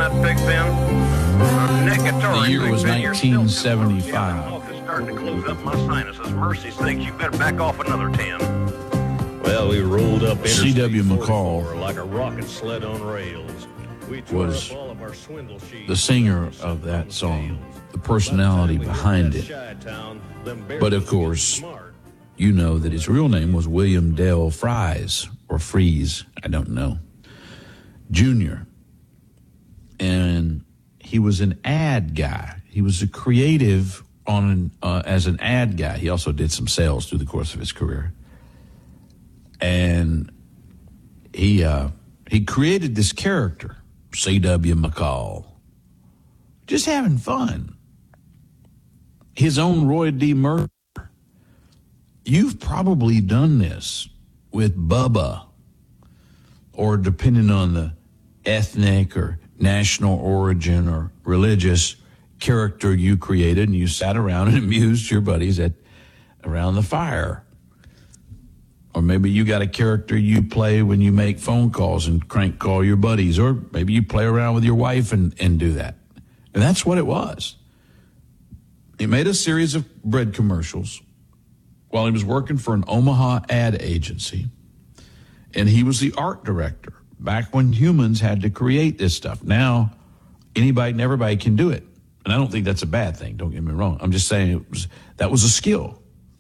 that pig pen? The year was 1975. It's starting to close up my sinuses. Mercy sakes, you better back off another 10. Well, we rolled up C.W. Interstate McCall 44 like a rocket sled on rails. We tore was up all of our swindle sheets. the singer of that song, the personality behind it. But of course, you know that his real name was William Dale Fries, or Freeze, I don't know, Jr. And he was an ad guy. He was a creative as an ad guy. He also did some sales through the course of his career. And he created this character, C.W. McCall, just having fun. His own Roy D. Murphy. You've probably done this with Bubba, or depending on the ethnic or national origin or religious character you created, and you sat around and amused your buddies around the fire. Or maybe you got a character you play when you make phone calls and crank call your buddies, or maybe you play around with your wife and do that. And that's what it was. He made a series of bread commercials while he was working for an Omaha ad agency, and he was the art director back when humans had to create this stuff. Now, anybody and everybody can do it, and I don't think that's a bad thing. Don't get me wrong. I'm just saying that was a skill.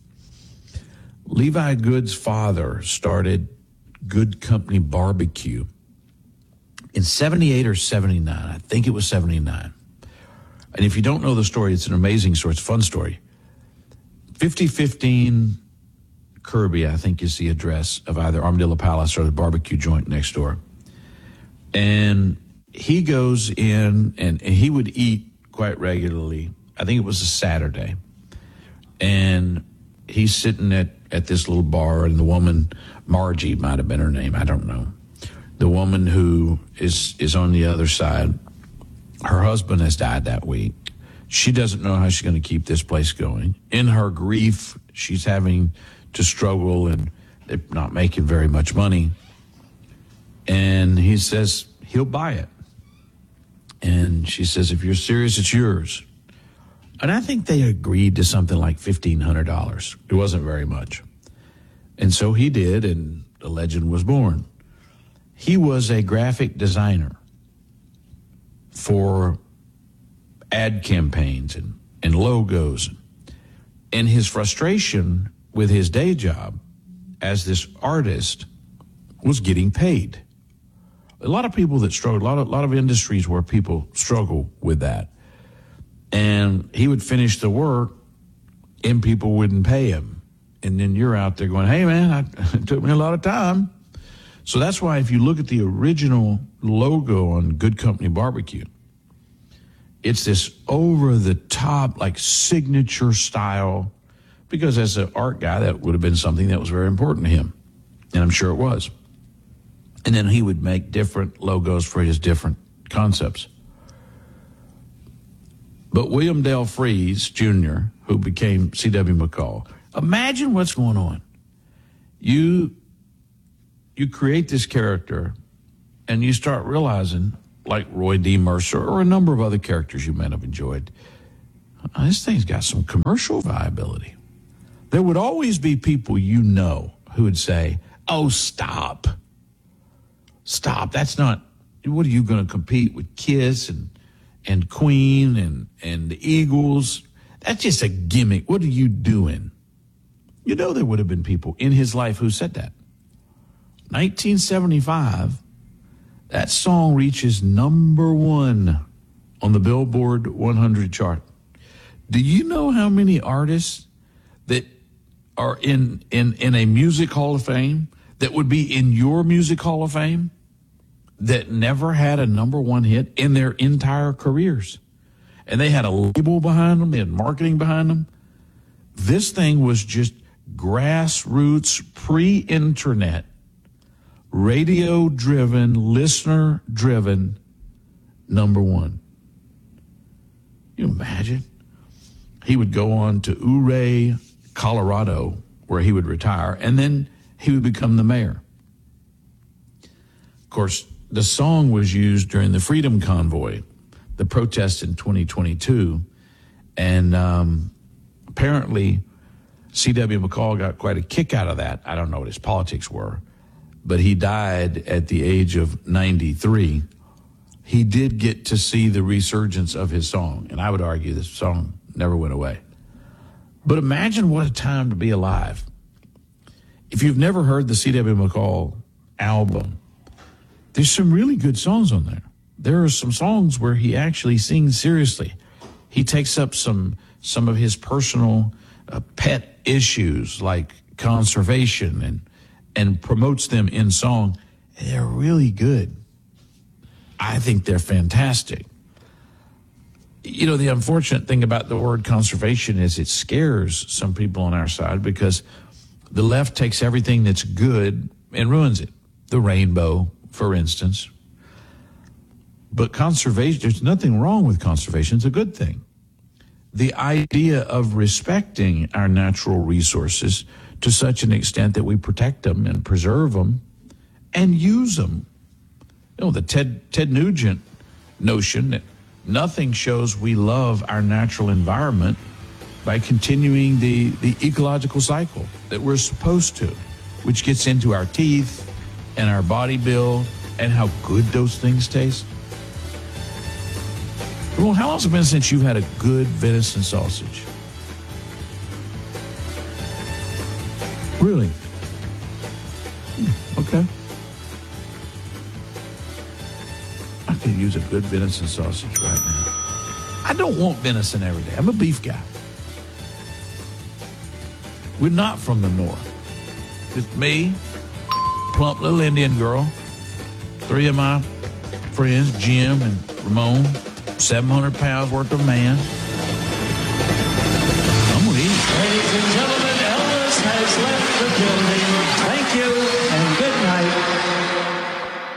Levi Good's father started Good Company Barbecue in 78 or 79. I think it was 79. And if you don't know the story, it's an amazing story. It's a fun story. 5015 Kirby, I think, is the address of either Armadillo Palace or the barbecue joint next door. And he goes in, and he would eat quite regularly. I think it was a Saturday. And he's sitting at this little bar, and the woman, Margie might have been her name, I don't know. The woman who is on the other side, her husband has died that week. She doesn't know how she's going to keep this place going. In her grief, she's having to struggle, and they're not making very much money. And he says he'll buy it. And she says, if you're serious, it's yours. And I think they agreed to something like $1,500. It wasn't very much. And so he did, and the legend was born. He was a graphic designer for ad campaigns and logos. And his frustration with his day job as this artist was getting paid. A lot of people that struggle, a lot of industries where people struggle with that. And he would finish the work, and people wouldn't pay him. And then you're out there going, hey, man, it took me a lot of time. So that's why if you look at the original logo on Good Company Barbecue, it's this over-the-top, like, signature style, because as an art guy, that would have been something that was very important to him. And I'm sure it was. And then he would make different logos for his different concepts. But William Dale Freeze, Jr., who became C.W. McCall, imagine what's going on. You create this character, and you start realizing, like Roy D. Mercer or a number of other characters you might have enjoyed, this thing's got some commercial viability. There would always be people you know who would say, oh, stop. Stop. That's not, what are you going to compete with Kiss and Queen and the Eagles? That's just a gimmick. What are you doing? You know there would have been people in his life who said that. 1975, that song reaches #1 on the Billboard 100 chart. Do you know how many artists that are in a music hall of fame that would be in your music hall of fame that never had a #1 hit in their entire careers? And they had a label behind them, they had marketing behind them. This thing was just grassroots, pre-internet, radio-driven, listener-driven #1. You imagine? He would go on to Ouray, Colorado, where he would retire, and then he would become the mayor. Of course, the song was used during the Freedom Convoy, the protest in 2022. And apparently C.W. McCall got quite a kick out of that. I don't know what his politics were, but he died at the age of 93. He did get to see the resurgence of his song, and I would argue this song never went away. But imagine what a time to be alive. If you've never heard the C.W. McCall album, there's some really good songs on there. There are some songs where he actually sings seriously. He takes up some of his personal pet issues like conservation and promotes them in song. They're really good. I think they're fantastic. You know, the unfortunate thing about the word conservation is it scares some people on our side because the left takes everything that's good and ruins it. The rainbow, for instance. But conservation, there's nothing wrong with conservation. It's a good thing. The idea of respecting our natural resources to such an extent that we protect them and preserve them and use them. You know, the Ted Nugent notion that nothing shows we love our natural environment by continuing the ecological cycle that we're supposed to, which gets into our teeth and our body build and how good those things taste. Well, how long has it been since you've had a good venison sausage? Really? Okay. I could use a good venison sausage right now. I don't want venison every day. I'm a beef guy. We're not from the north. It's me, plump little Indian girl, 3 of my friends, Jim and Ramon, 700 pounds worth of man. I'm going to eat. Ladies and gentlemen, Elvis has left the building. Thank you and good night.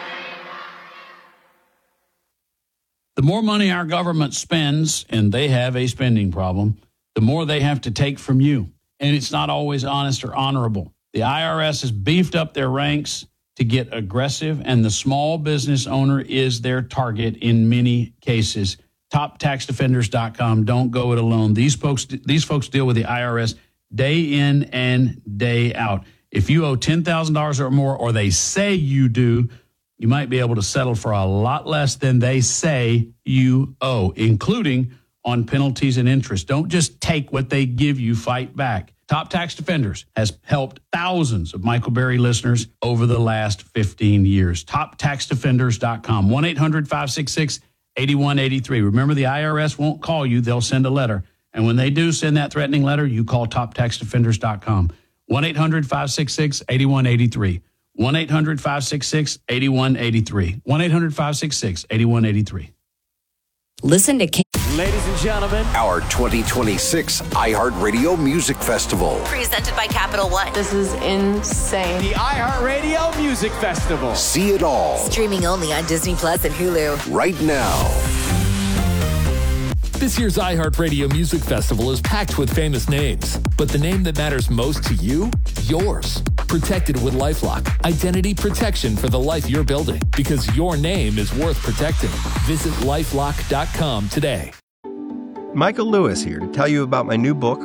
The more money our government spends, and they have a spending problem, the more they have to take from you. And it's not always honest or honorable. The IRS has beefed up their ranks to get aggressive, and the small business owner is their target in many cases. TopTaxDefenders.com. Don't go it alone. These folks deal with the IRS day in and day out. If you owe $10,000 or more, or they say you do, you might be able to settle for a lot less than they say you owe, including on penalties and interest. Don't just take what they give you, fight back. Top Tax Defenders has helped thousands of Michael Berry listeners over the last 15 years. TopTaxDefenders.com, 1-800-566-8183. Remember, the IRS won't call you. They'll send a letter. And when they do send that threatening letter, you call TopTaxDefenders.com, 1-800-566-8183. 1-800-566-8183. 1-800-566-8183. Listen to Ladies and gentlemen, our 2026 iHeartRadio Music Festival. presented by Capital One. This is insane. the iHeartRadio Music Festival. See it all Streaming only on Disney Plus and Hulu. right now. This year's iHeartRadio Music Festival is packed with famous names, but the name that matters most to you? Yours. Protected with LifeLock. Identity protection for the life you're building, because your name is worth protecting. Visit LifeLock.com today. Michael Lewis here to tell you about my new book,